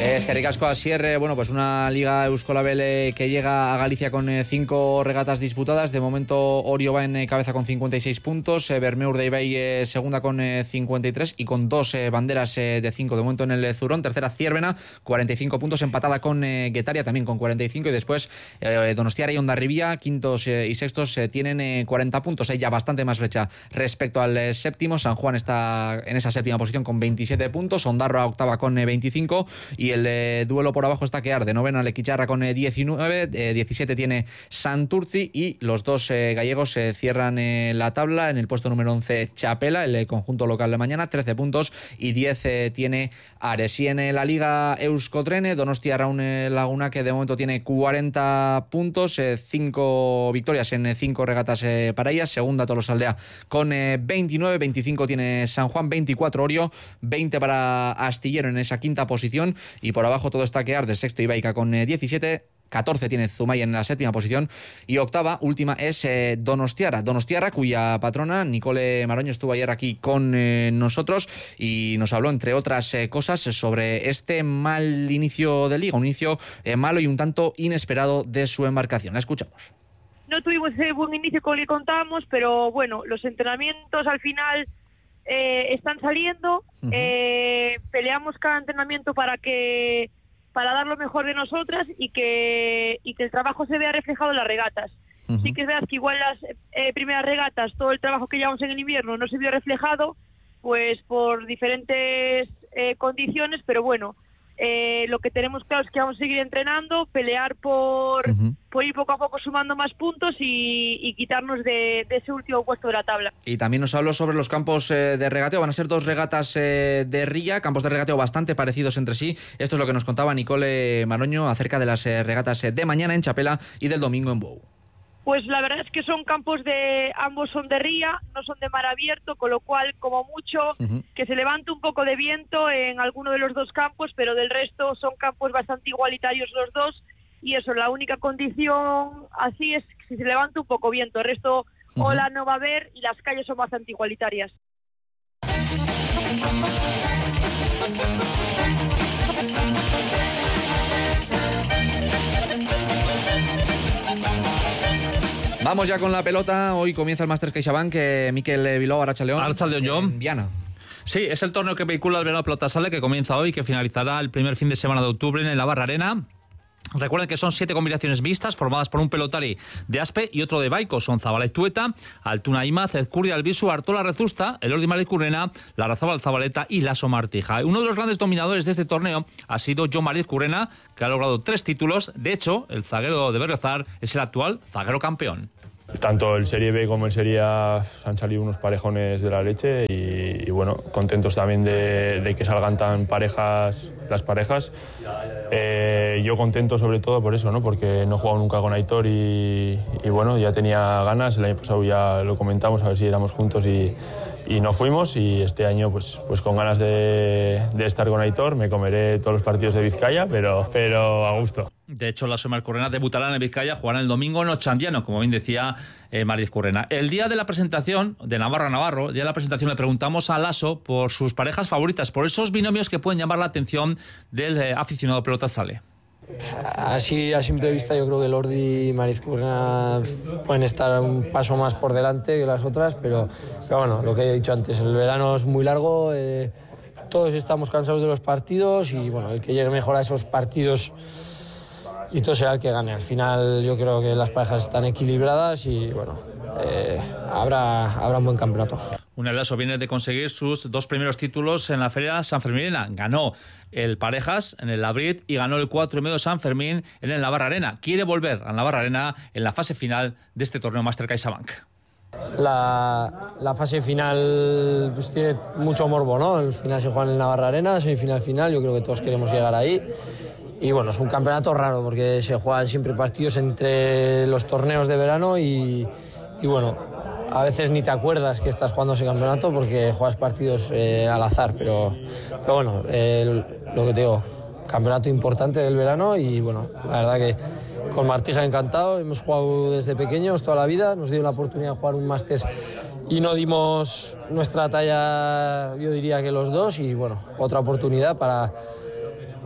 Eskerrik asko Asier. Bueno, pues una Liga Euskolabel que llega a Galicia con 5 regatas disputadas. De momento Orio va en cabeza con 56 puntos, Bermeur de Ibai segunda con 53 y con 2 banderas de 5 de momento en el Zurón. Tercera Ciervena, 45 puntos, empatada con Guetaria también con 45, y después Donostiara y Hondarribia, quintos y sextos, tienen 40 puntos. Hay ya bastante más brecha respecto al séptimo. San Juan está en esa séptima posición con 27 puntos, Ondarroa octava con 25, y el duelo por abajo está que arde. Novena Lequicharra con 19, 17 tiene Santurtzi, y los dos gallegos cierran la tabla. En el puesto número 11 Chapela, el conjunto local de mañana, 13 puntos, y 10 tiene Ares. Y en la Liga Euskotren, Donostia Raun Laguna, que de momento tiene 40 puntos, 5 victorias en 5 regatas para ellas. Segunda Tolosaldea con 29, 25 tiene San Juan, 24 Orio, 20 para Astillero en esa quinta posición, y por abajo todo está que arde. Sexto Ibaica con 17, 14 tiene Zumaya en la séptima posición, y octava, última, es Donostiara, cuya patrona Nicole Maroño estuvo ayer aquí con nosotros y nos habló, entre otras cosas, sobre este mal inicio de Liga, un inicio malo y un tanto inesperado de su embarcación. La escuchamos. No tuvimos ese buen inicio con el que contábamos, pero bueno, los entrenamientos al final están saliendo. Peleamos cada entrenamiento para dar lo mejor de nosotras y que el trabajo se vea reflejado en las regatas. Sí que es verdad que igual las primeras regatas, todo el trabajo que llevamos en el invierno no se vio reflejado, pues por diferentes condiciones, pero bueno, lo que tenemos claro es que vamos a seguir entrenando, pelear por ir poco a poco sumando más puntos y quitarnos de ese último puesto de la tabla. Y también nos habló sobre los campos de regateo. Van a ser 2 regatas de ría, campos de regateo bastante parecidos entre sí. Esto es lo que nos contaba Nicole Maroño acerca de las regatas de mañana en Chapela y del domingo en Bou. Pues la verdad es que son campos ambos son de ría, no son de mar abierto, con lo cual, como mucho, que se levante un poco de viento en alguno de los dos campos, pero del resto son campos bastante igualitarios los dos, y eso, la única condición así es que si se levanta un poco viento, el resto ola no va a haber y las calles son bastante igualitarias. Vamos ya con la pelota. Hoy comienza el Masters CaixaBank. Mikel Bilbao, Arratsaldeon. Arratsaldeon, John. Viana. Sí, es el torneo que vehicula el Verano Pelota Sale, que comienza hoy y que finalizará el primer fin de semana de octubre en la Barra Arena. Recuerden que son 7 combinaciones mixtas formadas por un pelotari de Aspe y otro de Baico. Son Zabala Tueta, Altuna Imaz, Ezcurdi Albisu, Artola Rezusta, Elordi Marizcurrena, Larrazabal Zabaleta y Lasso Martija. Uno de los grandes dominadores de este torneo ha sido Jon Marizcurrena, que ha logrado 3 títulos. De hecho, el zaguero de Berriozar es el actual zaguero campeón. Tanto el Serie B como el Serie A han salido unos parejones de la leche y bueno, contentos también de que salgan tan parejas las parejas. Yo contento sobre todo por eso, ¿no? Porque no he jugado nunca con Aitor y bueno, ya tenía ganas. El año pasado ya lo comentamos, a ver si éramos juntos y no fuimos, y este año pues con ganas de estar con Aitor. Me comeré todos los partidos de Vizcaya, pero a gusto. De hecho, Lasso Martija debutará en el Vizcaya, jugará el domingo en Ochandiano, como bien decía Marizcurrena. El día de la presentación de Navarro, el día de la presentación le preguntamos a Lasso por sus parejas favoritas, por esos binomios que pueden llamar la atención del aficionado pelota sale. Así a simple vista yo creo que Elordi y Marizcurrena pueden estar un paso más por delante que las otras, pero bueno, lo que he dicho antes, el verano es muy largo, todos estamos cansados de los partidos y bueno, el que llegue mejor a esos partidos y todo será el que gane. Al final yo creo que las parejas están equilibradas y bueno, habrá un buen campeonato. Lasso viene de conseguir sus 2 primeros títulos en la Feria Sanferminera. Ganó el Parejas en el Labrit y ganó el 4,5 San Fermín en el Navarra Arena. Quiere volver a Navarra Arena en la fase final de este torneo Master CaixaBank. La fase final pues tiene mucho morbo, ¿no? El final se juega en el Navarra Arena, semifinal final, yo creo que todos queremos llegar ahí. Y bueno, es un campeonato raro porque se juegan siempre partidos entre los torneos de verano y bueno, a veces ni te acuerdas que estás jugando ese campeonato porque juegas partidos al azar, pero bueno, lo que te digo, campeonato importante del verano y bueno, la verdad que con Martija encantado, hemos jugado desde pequeños toda la vida, nos dio la oportunidad de jugar un Masters y no dimos nuestra talla, yo diría que los dos, y bueno, otra oportunidad para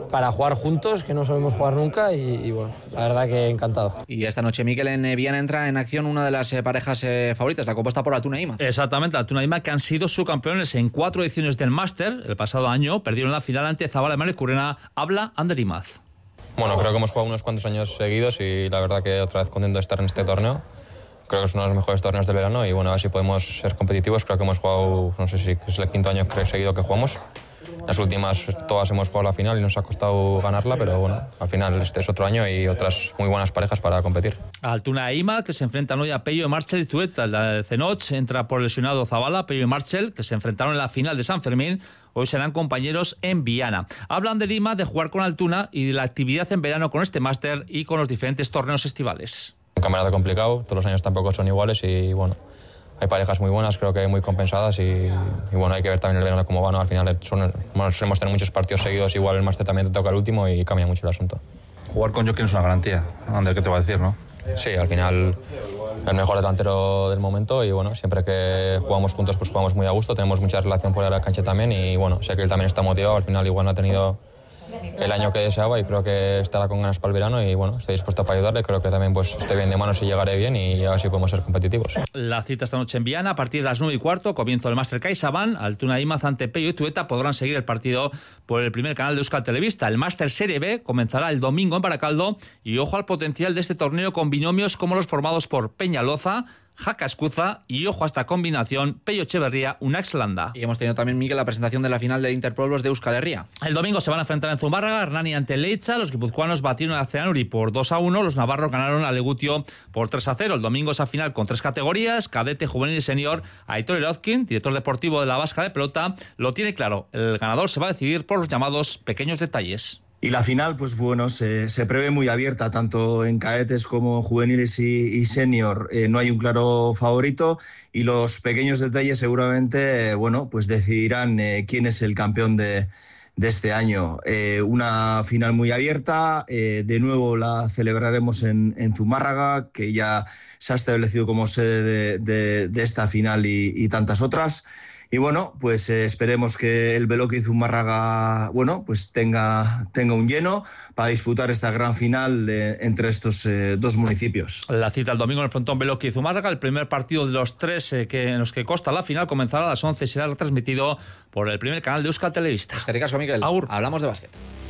para jugar juntos, que no solemos jugar nunca y bueno, la verdad que encantado. Y esta noche, Mikel, en Viana entra en acción una de las parejas favoritas, la compuesta por Altuna e Imaz. Exactamente, Altuna e Imaz, que han sido subcampeones en 4 ediciones del Máster. El pasado año perdieron la final ante Zabala y Curena. Habla Ander Imaz. Bueno, creo que hemos jugado unos cuantos años seguidos y la verdad que otra vez contento de estar en este torneo. Creo que es uno de los mejores torneos del verano y bueno, a ver si podemos ser competitivos. Creo que hemos jugado, no sé si es el 5º año seguido que jugamos. Las últimas todas hemos jugado la final y nos ha costado ganarla, pero bueno, al final este es otro año y otras muy buenas parejas para competir. Altuna e Imaz, que se enfrentan hoy a Pello, Marchel y Zueta. La de Cenoch entra por lesionado Zabala, Pello y Marchel, que se enfrentaron en la final de San Fermín. Hoy serán compañeros en Viana. Hablan de Imaz, de jugar con Altuna y de la actividad en verano con este máster y con los diferentes torneos estivales. Un campeonato complicado, todos los años tampoco son iguales y bueno, hay parejas muy buenas, creo que muy compensadas y bueno, hay que ver también el verano cómo va, ¿no? Al final solemos tener muchos partidos seguidos, igual el máster también te toca el último y cambia mucho el asunto. Jugar con Joaquín es una garantía, Ander, ¿qué te va a decir, no? Sí, al final el mejor delantero del momento y bueno, siempre que jugamos juntos pues jugamos muy a gusto, tenemos mucha relación fuera de la cancha también y bueno, sé que él también está motivado, al final igual no ha tenido el año que deseaba y creo que estará con ganas para el verano y bueno, estoy dispuesto para ayudarle, creo que también pues estoy bien de manos y llegaré bien y a ver si podemos ser competitivos. La cita esta noche en Viana, a partir de las 9:15, comienzo del Máster CaixaBank. Altuna e Imaz ante Pello y Zueta podrán seguir el partido por el primer canal de Euskal Televista. El Máster Serie B comenzará el domingo en Baracaldo y ojo al potencial de este torneo con binomios como los formados por Peñaloza, Jaca Escuza y ojo a esta combinación Pello Echeverría, Unax Landa. Y hemos tenido también, Miguel, la presentación de la final del Interpueblos de Euskal Herria. El domingo se van a enfrentar en Zumárraga, Hernani ante Leiza, los guipuzcoanos batieron a Ceanuri por 2-1, los navarros ganaron a Legutio por 3-0. El domingo esa final con 3 categorías, cadete, juvenil y senior. Aitor Erozkin, director deportivo de la Vasca de Pelota, lo tiene claro, el ganador se va a decidir por los llamados pequeños detalles. Y la final, pues bueno, se prevé muy abierta, tanto en cadetes como juveniles y senior. No hay un claro favorito y los pequeños detalles seguramente, bueno, pues decidirán quién es el campeón de este año. Una final muy abierta, de nuevo la celebraremos en Zumárraga, que ya se ha establecido como sede de esta final y tantas otras. Y bueno, pues esperemos que el Beloki Zumárraga, bueno, pues tenga un lleno para disputar esta gran final entre estos dos municipios. La cita el domingo en el frontón Beloki Zumárraga, el primer partido de los 3 en los que consta la final, comenzará a las 11 y será retransmitido por el primer canal de Euskal Televista. Es que ricasco, Miguel. Agur. Hablamos de básquet.